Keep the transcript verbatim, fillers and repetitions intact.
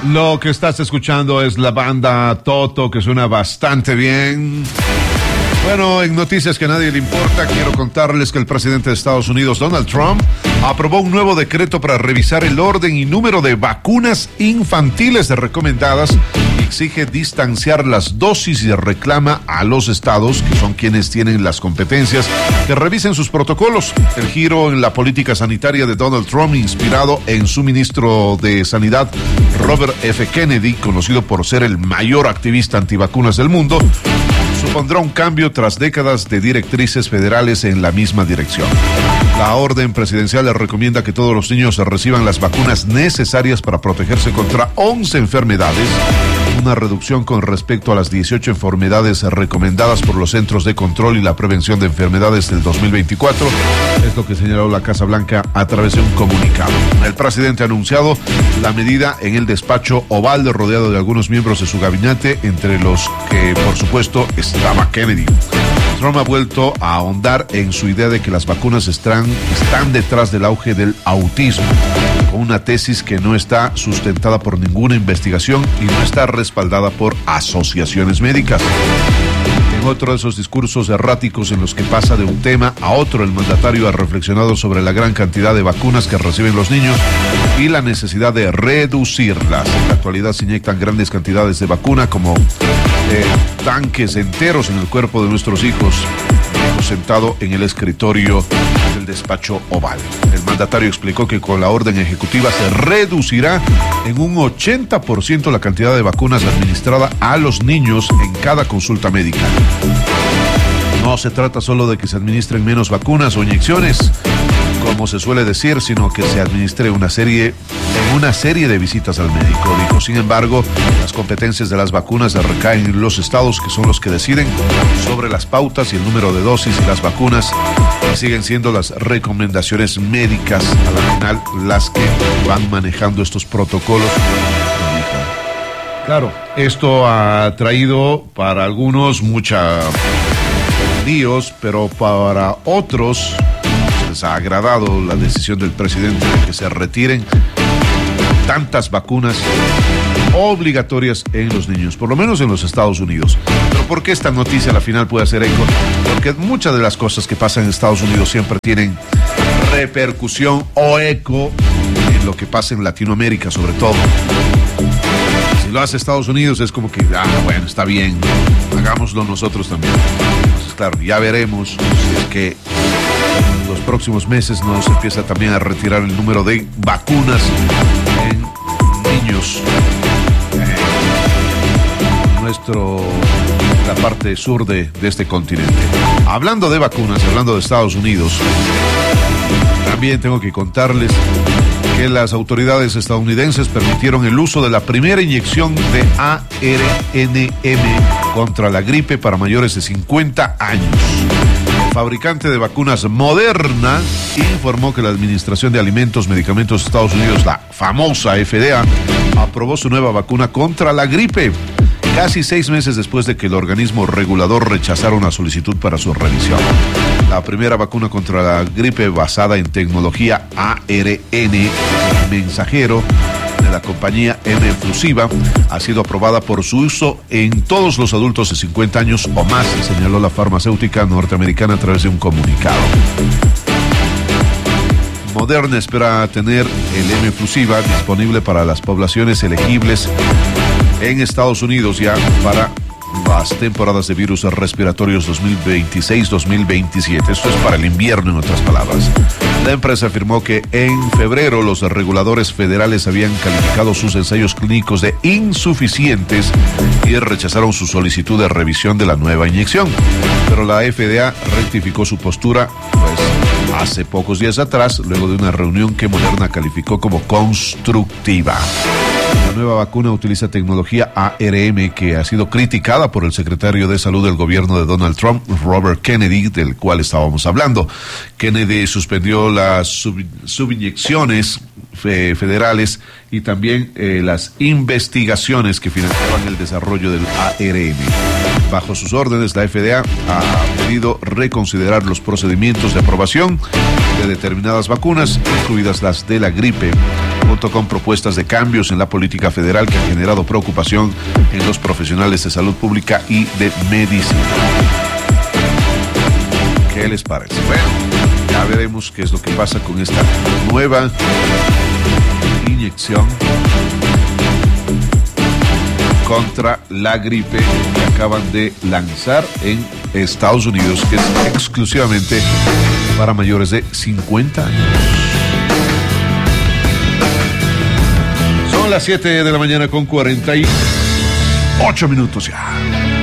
Lo que estás escuchando es la banda Toto, que suena bastante bien. Bueno, en noticias que a nadie le importa, quiero contarles que el presidente de Estados Unidos, Donald Trump, aprobó un nuevo decreto para revisar el orden y número de vacunas infantiles recomendadas y exige distanciar las dosis y reclama a los estados, que son quienes tienen las competencias, que revisen sus protocolos. El giro en la política sanitaria de Donald Trump, inspirado en su ministro de Sanidad, Robert F. Kennedy, conocido por ser el mayor activista antivacunas del mundo, supondrá un cambio tras décadas de directrices federales en la misma dirección. La orden presidencial le recomienda que todos los niños reciban las vacunas necesarias para protegerse contra once enfermedades, una reducción con respecto a las dieciocho enfermedades recomendadas por los Centros de Control y la Prevención de Enfermedades del dos mil veinticuatro, es lo que señaló la Casa Blanca a través de un comunicado. El presidente ha anunciado la medida en el despacho Oval, rodeado de algunos miembros de su gabinete, entre los que, por supuesto, estaba Kennedy. Trump ha vuelto a ahondar en su idea de que las vacunas están, están detrás del auge del autismo, con una tesis que no está sustentada por ninguna investigación y no está respaldada por asociaciones médicas. En otro de esos discursos erráticos en los que pasa de un tema a otro, el mandatario ha reflexionado sobre la gran cantidad de vacunas que reciben los niños y la necesidad de reducirlas. En la actualidad se inyectan grandes cantidades de vacuna, como eh, tanques enteros en el cuerpo de nuestros hijos, sentado en el escritorio del despacho Oval. El mandatario explicó que con la orden ejecutiva se reducirá en un ochenta por ciento la cantidad de vacunas administrada a los niños en cada consulta médica. No se trata solo de que se administren menos vacunas o inyecciones, como se suele decir, sino que se administre una serie, en una serie de visitas al médico, dijo. Sin embargo, las competencias de las vacunas recaen en los estados, que son los que deciden sobre las pautas y el número de dosis y las vacunas, y siguen siendo las recomendaciones médicas a la final las que van manejando estos protocolos. Claro, esto ha traído para algunos mucha líos, pero para otros les ha agradado la decisión del presidente de que se retiren tantas vacunas obligatorias en los niños, por lo menos en los Estados Unidos. Pero ¿por qué esta noticia a la final puede hacer eco? Porque muchas de las cosas que pasan en Estados Unidos siempre tienen repercusión o eco en lo que pasa en Latinoamérica, sobre todo. Si lo hace Estados Unidos es como que, ah, bueno, está bien, hagámoslo nosotros también. Entonces, claro, ya veremos si es que en los próximos meses nos empieza también a retirar el número de vacunas en niños en nuestro, la parte sur de, de este continente. Hablando de vacunas, hablando de Estados Unidos, también tengo que contarles que las autoridades estadounidenses permitieron el uso de la primera inyección de A R N M contra la gripe para mayores de cincuenta años. El fabricante de vacunas Moderna informó que la Administración de Alimentos, Medicamentos de Estados Unidos, la famosa F D A, aprobó su nueva vacuna contra la gripe, casi seis meses después de que el organismo regulador rechazara una solicitud para su revisión. La primera vacuna contra la gripe basada en tecnología A R N mensajero de la compañía M-Flusiva ha sido aprobada por su uso en todos los adultos de cincuenta años o más, señaló la farmacéutica norteamericana a través de un comunicado. Moderna espera tener el M-Flusiva disponible para las poblaciones elegibles en Estados Unidos ya para las temporadas de virus respiratorios dos mil veintiséis dos mil veintisiete. Esto es para el invierno, en otras palabras. La empresa afirmó que en febrero los reguladores federales habían calificado sus ensayos clínicos de insuficientes y rechazaron su solicitud de revisión de la nueva inyección. Pero la F D A rectificó su postura, pues, hace pocos días atrás, luego de una reunión que Moderna calificó como constructiva. La nueva vacuna utiliza tecnología A R M que ha sido criticada por el secretario de Salud del gobierno de Donald Trump, Robert Kennedy, del cual estábamos hablando. Kennedy suspendió las sub, subinyecciones fe, federales y también eh, las investigaciones que financiaban el desarrollo del A R M. Bajo sus órdenes, la F D A ha pedido reconsiderar los procedimientos de aprobación de determinadas vacunas, incluidas las de la gripe, junto con propuestas de cambios en la política federal que han generado preocupación en los profesionales de salud pública y de medicina. ¿Qué les parece? Bueno, ya veremos qué es lo que pasa con esta nueva inyección contra la gripe que acaban de lanzar en Estados Unidos, que es exclusivamente para mayores de cincuenta años. Son las siete de la mañana con cuarenta y ocho minutos ya.